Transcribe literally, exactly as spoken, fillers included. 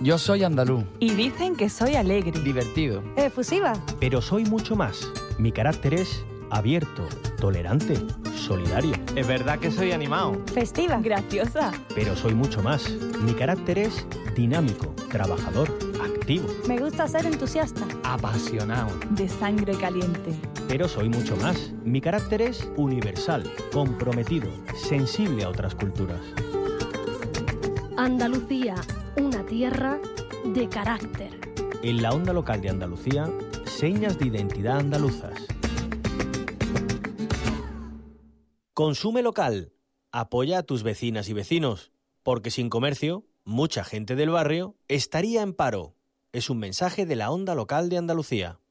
Yo soy andaluz. Y dicen que soy alegre. Divertido. Efusiva. Pero soy mucho más. Mi carácter es abierto, tolerante, solidario. Es verdad que soy animado. Festiva. Graciosa. Pero soy mucho más. Mi carácter es dinámico, trabajador, activo. Me gusta ser entusiasta. Apasionado. De sangre caliente. Pero soy mucho más. Mi carácter es universal, comprometido, sensible a otras culturas. Andalucía, una tierra de carácter. En la onda local de Andalucía, señas de identidad andaluzas. Consume local. Apoya a tus vecinas y vecinos, porque sin comercio, mucha gente del barrio estaría en paro. Es un mensaje de la onda local de Andalucía.